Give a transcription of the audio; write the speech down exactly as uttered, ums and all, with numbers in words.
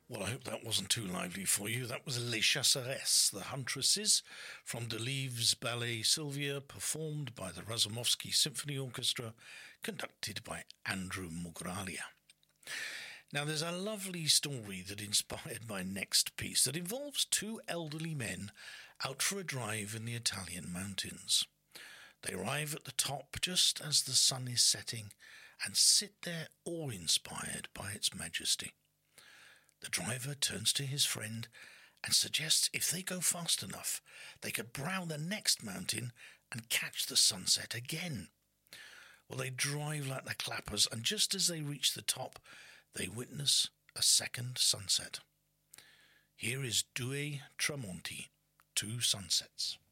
Well, I hope that wasn't too lively for you. That was Les Chasseresses, the Huntresses, from Deleuve's ballet Sylvia, performed by the Razumovsky Symphony Orchestra, conducted by Andrew Mugraglia. Now, there's a lovely story that inspired my next piece that involves two elderly men out for a drive in the Italian mountains. They arrive at the top just as the sun is setting and sit there awe-inspired by its majesty. The driver turns to his friend and suggests if they go fast enough, they could brow the next mountain and catch the sunset again. Well, they drive like the clappers, and just as they reach the top, they witness a second sunset. Here is Due Tramonti, Two Sunsets.